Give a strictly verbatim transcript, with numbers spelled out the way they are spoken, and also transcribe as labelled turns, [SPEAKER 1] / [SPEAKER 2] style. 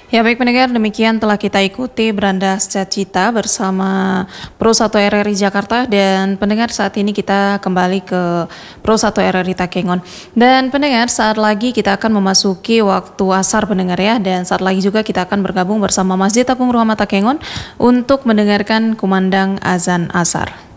[SPEAKER 1] Ya baik pendengar, demikian telah kita ikuti Berandas Cita bersama Pro satu R R I Jakarta, dan pendengar saat ini kita kembali ke Pro satu R R I Takengon. Dan pendengar, saat lagi kita akan memasuki waktu asar pendengar ya, dan saat lagi juga kita akan bergabung bersama Masjid Agung Rahmat Takengon untuk mendengarkan kumandang azan asar.